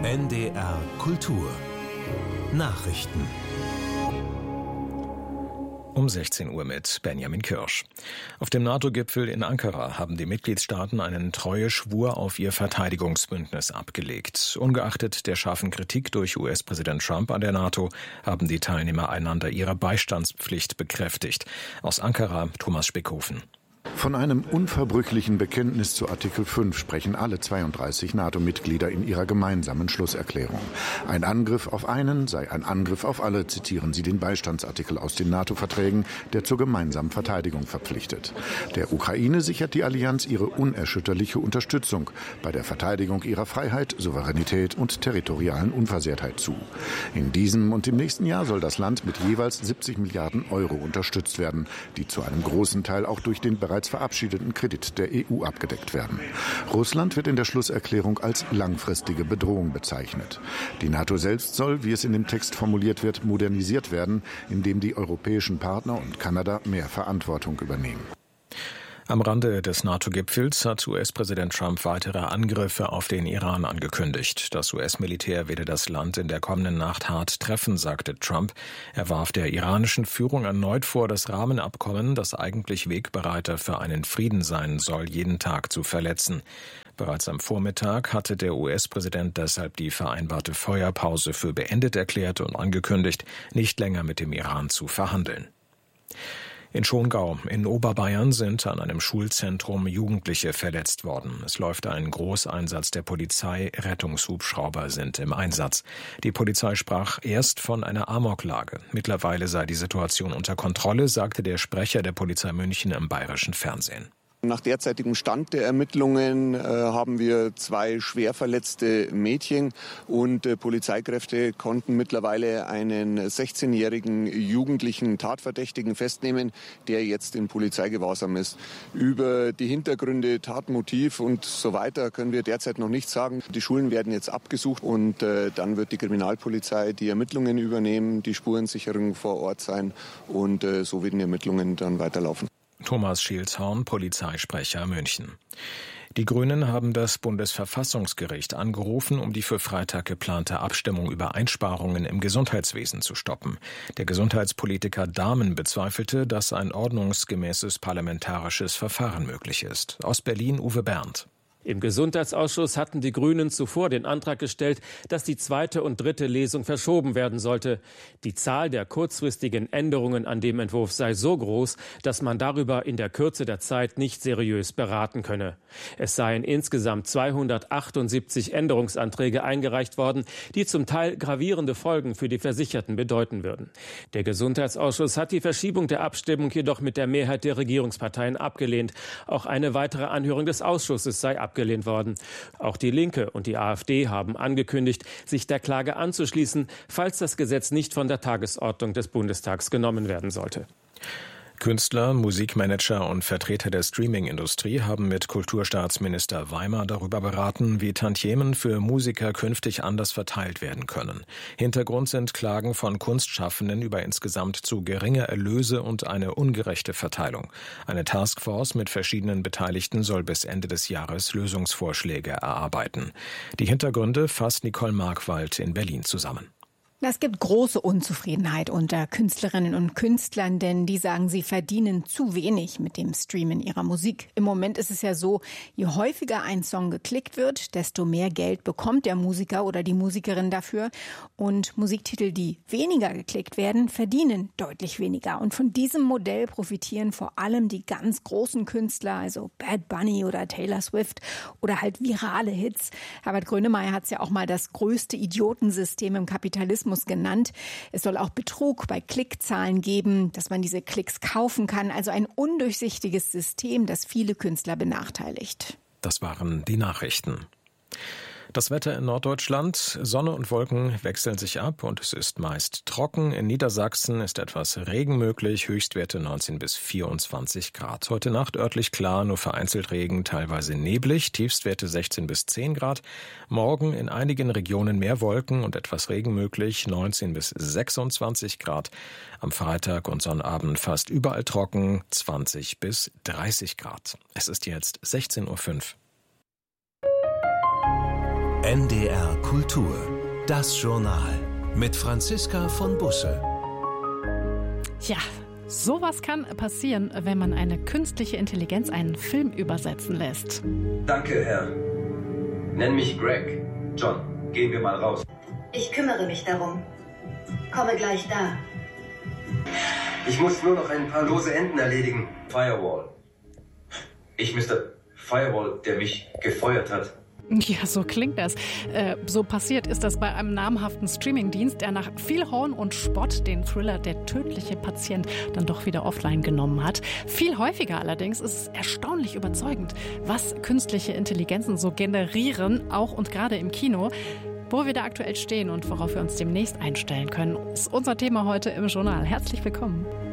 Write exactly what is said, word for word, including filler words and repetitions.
N D R Kultur Nachrichten Um sechzehn Uhr mit Benjamin Kirsch. Auf dem NATO-Gipfel in Ankara haben die Mitgliedstaaten einen Treueschwur auf ihr Verteidigungsbündnis abgelegt. Ungeachtet der scharfen Kritik durch U S-Präsident Trump an der NATO haben die Teilnehmer einander ihre Beistandspflicht bekräftigt. Aus Ankara Thomas Spickhofen. Von einem unverbrüchlichen Bekenntnis zu Artikel fünf sprechen alle zweiunddreißig NATO-Mitglieder in ihrer gemeinsamen Schlusserklärung. Ein Angriff auf einen sei ein Angriff auf alle, zitieren sie den Beistandsartikel aus den NATO-Verträgen, der zur gemeinsamen Verteidigung verpflichtet. Der Ukraine sichert die Allianz ihre unerschütterliche Unterstützung bei der Verteidigung ihrer Freiheit, Souveränität und territorialen Unversehrtheit zu. In diesem und im nächsten Jahr soll das Land mit jeweils siebzig Milliarden Euro unterstützt werden, die zu einem großen Teil auch durch den bereits verabschiedeten Kredit der E U abgedeckt werden. Russland wird in der Schlusserklärung als langfristige Bedrohung bezeichnet. Die NATO selbst soll, wie es in dem Text formuliert wird, modernisiert werden, indem die europäischen Partner und Kanada mehr Verantwortung übernehmen. Am Rande des NATO-Gipfels hat U S-Präsident Trump weitere Angriffe auf den Iran angekündigt. Das U S-Militär werde das Land in der kommenden Nacht hart treffen, sagte Trump. Er warf der iranischen Führung erneut vor, das Rahmenabkommen, das eigentlich Wegbereiter für einen Frieden sein soll, jeden Tag zu verletzen. Bereits am Vormittag hatte der U S-Präsident deshalb die vereinbarte Feuerpause für beendet erklärt und angekündigt, nicht länger mit dem Iran zu verhandeln. In Schongau in Oberbayern sind an einem Schulzentrum Jugendliche verletzt worden. Es läuft ein Großeinsatz der Polizei, Rettungshubschrauber sind im Einsatz. Die Polizei sprach erst von einer Amoklage. Mittlerweile sei die Situation unter Kontrolle, sagte der Sprecher der Polizei München im bayerischen Fernsehen. Nach derzeitigem Stand der Ermittlungen äh, haben wir zwei schwer verletzte Mädchen und äh, Polizeikräfte konnten mittlerweile einen sechzehnjährigen jugendlichen Tatverdächtigen festnehmen, der jetzt in Polizeigewahrsam ist. Über die Hintergründe, Tatmotiv und so weiter können wir derzeit noch nichts sagen. Die Schulen werden jetzt abgesucht und äh, dann wird die Kriminalpolizei die Ermittlungen übernehmen, die Spurensicherung vor Ort sein und äh, so werden die Ermittlungen dann weiterlaufen. Thomas Schielshorn, Polizeisprecher München. Die Grünen haben das Bundesverfassungsgericht angerufen, um die für Freitag geplante Abstimmung über Einsparungen im Gesundheitswesen zu stoppen. Der Gesundheitspolitiker Dahmen bezweifelte, dass ein ordnungsgemäßes parlamentarisches Verfahren möglich ist. Aus Berlin Uwe Berndt. Im Gesundheitsausschuss hatten die Grünen zuvor den Antrag gestellt, dass die zweite und dritte Lesung verschoben werden sollte. Die Zahl der kurzfristigen Änderungen an dem Entwurf sei so groß, dass man darüber in der Kürze der Zeit nicht seriös beraten könne. Es seien insgesamt zweihundertachtundsiebzig Änderungsanträge eingereicht worden, die zum Teil gravierende Folgen für die Versicherten bedeuten würden. Der Gesundheitsausschuss hat die Verschiebung der Abstimmung jedoch mit der Mehrheit der Regierungsparteien abgelehnt. Auch eine weitere Anhörung des Ausschusses sei abgelehnt. abgelehnt worden. Auch die Linke und die AfD haben angekündigt, sich der Klage anzuschließen, falls das Gesetz nicht von der Tagesordnung des Bundestags genommen werden sollte. Künstler, Musikmanager und Vertreter der Streaming-Industrie haben mit Kulturstaatsminister Weimer darüber beraten, wie Tantiemen für Musiker künftig anders verteilt werden können. Hintergrund sind Klagen von Kunstschaffenden über insgesamt zu geringe Erlöse und eine ungerechte Verteilung. Eine Taskforce mit verschiedenen Beteiligten soll bis Ende des Jahres Lösungsvorschläge erarbeiten. Die Hintergründe fasst Nicole Markwald in Berlin zusammen. Es gibt große Unzufriedenheit unter Künstlerinnen und Künstlern, denn die sagen, sie verdienen zu wenig mit dem Streamen ihrer Musik. Im Moment ist es ja so, je häufiger ein Song geklickt wird, desto mehr Geld bekommt der Musiker oder die Musikerin dafür. Und Musiktitel, die weniger geklickt werden, verdienen deutlich weniger. Und von diesem Modell profitieren vor allem die ganz großen Künstler, also Bad Bunny oder Taylor Swift oder halt virale Hits. Herbert Grönemeyer hat es ja auch mal das größte Idiotensystem im Kapitalismus genannt. Es soll auch Betrug bei Klickzahlen geben, dass man diese Klicks kaufen kann. Also ein undurchsichtiges System, das viele Künstler benachteiligt. Das waren die Nachrichten. Das Wetter in Norddeutschland, Sonne und Wolken wechseln sich ab und es ist meist trocken. In Niedersachsen ist etwas Regen möglich, Höchstwerte neunzehn bis vierundzwanzig Grad. Heute Nacht örtlich klar, nur vereinzelt Regen, teilweise neblig, Tiefstwerte sechzehn bis zehn Grad. Morgen in einigen Regionen mehr Wolken und etwas Regen möglich, neunzehn bis sechsundzwanzig Grad. Am Freitag und Sonnabend fast überall trocken, zwanzig bis dreißig Grad. Es ist jetzt sechzehn Uhr fünf. N D R Kultur. Das Journal mit Franziska von Busse. Ja, sowas kann passieren, wenn man eine künstliche Intelligenz einen Film übersetzen lässt. Danke, Herr. Nenn mich Greg. John, gehen wir mal raus. Ich kümmere mich darum. Komme gleich da. Ich muss nur noch ein paar lose Enden erledigen. Firewall. Ich, Mister Firewall, der mich gefeuert hat. Ja, so klingt das. Äh, so passiert ist das bei einem namhaften Streamingdienst, der nach viel Horn und Spott den Thriller Der tödliche Patient dann doch wieder offline genommen hat. Viel häufiger allerdings ist es erstaunlich überzeugend, was künstliche Intelligenzen so generieren, auch und gerade im Kino. Wo wir da aktuell stehen und worauf wir uns demnächst einstellen können, ist unser Thema heute im Journal. Herzlich willkommen.